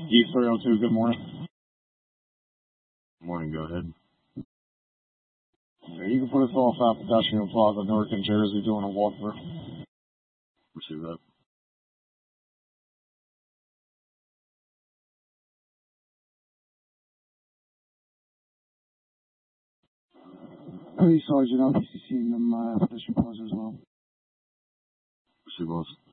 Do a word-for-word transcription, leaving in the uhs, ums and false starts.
East three oh two, good morning. Morning, go ahead. You can put us off at Pedestrian Plaza, Newark, New Jersey, doing a walkthrough. Receive that. Police Sergeant, I'll be seeing them uh, Pedestrian Plaza as well. Receive both.